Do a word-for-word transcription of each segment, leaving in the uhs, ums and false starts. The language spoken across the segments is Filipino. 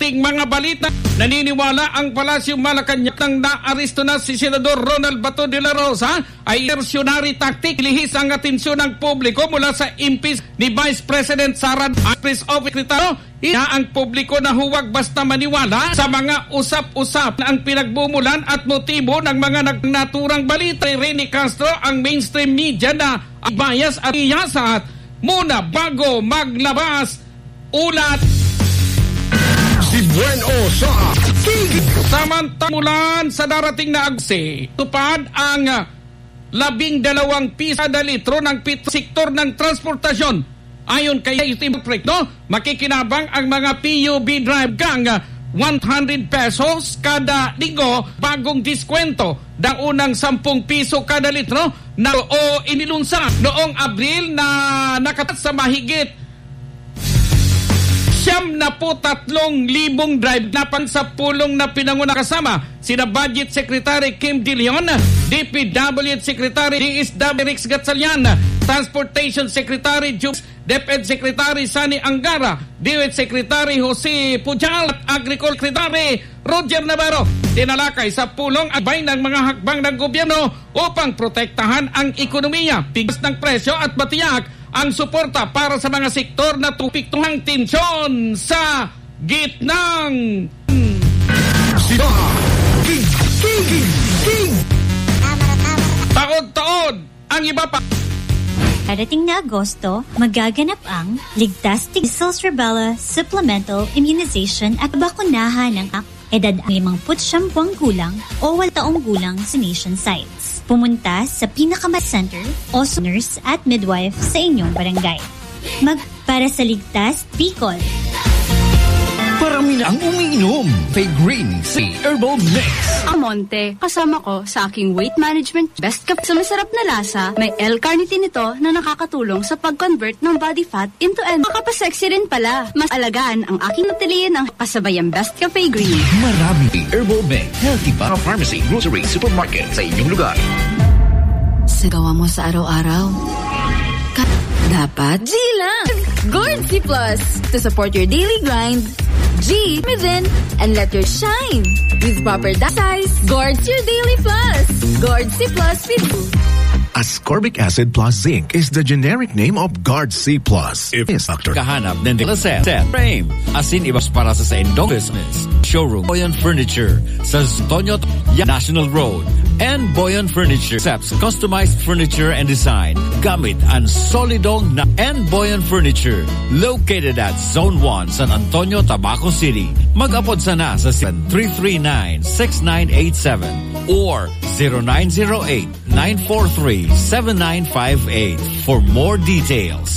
Ting mga balita, naniniwala ang Palasyong Malacanang nang naaresto na si Senador Ronald Bato de la Rosa ay versionary tactic. Lihis ang atensyon ng publiko mula sa impis ni Vice President Sara Press Office Secretary. Ina ang publiko na huwag basta maniwala sa mga usap-usap na ang pinagbumulan at motibo ng mga nagnaturang balita. Rene Castro ang mainstream media na bias at iyasat muna bago maglabas ulat. Si Bueno sa Samantamulan sa darating na agse, tupad ang uh, labing dalawang piso kada litro ng pito sektor ng transportasyon. Ayon kay Tim Freak, no, makikinabang ang mga P U B drive gang uh, one hundred pesos kada linggo bagong diskwento ng unang sampung piso kada litro na o inilunsa noong Abril na nakatat sa mahigit siyam na po tatlong libong drive na pang sa pulong na pinanguna kasama sina Budget Secretary Kim De Leon, D P W Secretary D S W Rex Gatchalian, Transportation Secretary Jubes, DepEd Secretary Sani Angara, D O H Secretary Jose Pujal at Agriculture Secretary Roger Navarro. Tinalakay sa pulong abay ng mga hakbang ng gobyerno upang protektahan ang ekonomiya, bigas ng presyo at batiyak ang suporta para sa mga sektor na tupiktuhang tensyon sa gitnang Sida King King King taod-taod ang iba pa. Darating na Agosto, magaganap ang Ligtas Measles Rubella Supplemental Immunization at bakunahan ng edad ang limangput siyam buwang gulang o wal taong gulang sa nation sites. Pumunta sa pinakamat center o nurse at midwife sa inyong barangay. Mag para sa Ligtas Bicol. Parami na ang umiinom. Fagreen C Herbal Mix. Amonte, kasama ko sa aking weight management best cup sa masarap na lasa. May L-carnitine ito na nakakatulong sa pag-convert ng body fat into energy. Makapasexy rin pala. Mas alagaan ang aking natilian ng kasabayang best cup Fagreen. Marami Herbal Mix. Healthy pa pharmacy, grocery, supermarket sa inyong lugar. Sa gawa mo sa araw-araw, ka- dapat G lang! Gourd C Plus to support your daily grind. G within and let your shine. With proper size, Gourd's your daily plus. Gourd C Plus with you. Ascorbic acid plus zinc is the generic name of Guard C plus. If is doctor kahanap ng set, set frame, asin ibas para sa sa indong business. Showroom Boyan Furniture sa Tonyo National Road. And Boyan Furniture accepts customized furniture and design. Gamit ang solidong na and Boyan Furniture located at Zone one, San Antonio, Tabaco City. Mag-apod sana sa three three nine, six nine eight seven or zero nine zero eight, nine four three, seven nine five eight for more details.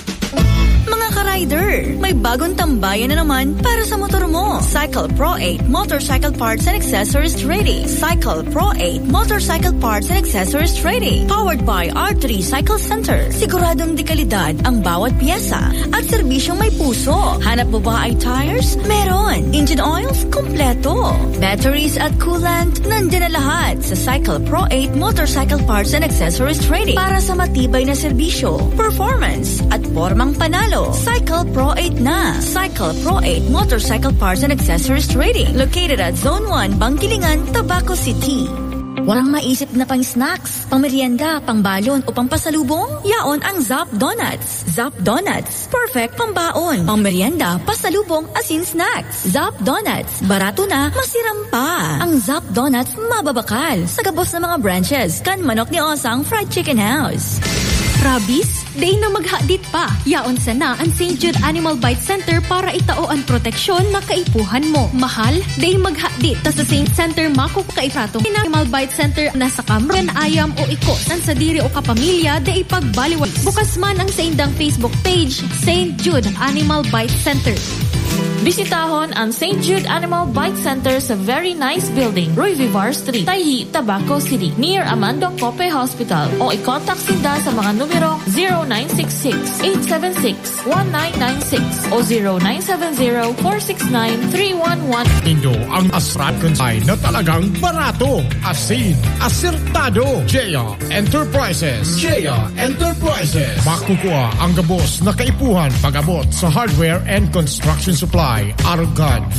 Rider, may bagong tambayan na naman para sa motor mo. Cycle Pro eight Motorcycle Parts and Accessories Ready. Cycle Pro eight Motorcycle Parts and Accessories Ready. Powered by R three Cycle Center. Siguradong di kalidad ang bawat piyesa at serbisyong may puso. Hanap mo ba ay tires? Meron. Engine oils? Kompleto. Batteries at coolant? Nandiyan na lahat sa Cycle Pro eight Motorcycle Parts and Accessories Ready. Para sa matibay na serbisyo, performance at formang panalo. Cycle Pro eight na. Cycle Pro eight Motorcycle Parts and Accessories Ready. Located at Zone one, Bangkilingan, Tabaco City. Walang maisip na pang snacks, pang merienda, pang balon o pang pasalubong? Yaon ang Zap Donuts. Zap Donuts. Perfect pang baon, pang merienda, pasalubong, asin snacks. Zap Donuts. Barato na, masiram pa. Ang Zap Donuts mababakal sa gabos ng mga branches kan Manok ni Osang Fried Chicken House. Rabies? Day na maghadit pa. Yaon sana ang Saint Jude Animal Bite Center para itao ang proteksyon na kaipuhan mo. Mahal? Day maghadit. Tas sa Saint Center mako kaipratong Animal Bite Center nasa kamran, ayam o iko. San sa diri o kapamilya day pagbaliwan. Bukas man ang sa indang Facebook page, Saint Jude Animal Bite Center. Bisitahon ang Saint Jude Animal Bite Center sa very nice building, Roy Vivar Street, Tayhi, Tabaco City, near Amando Cope Hospital. O i-contact sinda sa mga numero zero nine six six, eight seven six, one nine nine six o zero nine seven zero, four six nine, three one one. Indo ang asrat konsay na talagang barato, asin, asertado. Jaya Enterprises. Jaya Enterprises. Makukuha ang gabos na kaipuhan pag-abot sa hardware and construction supply. Arugad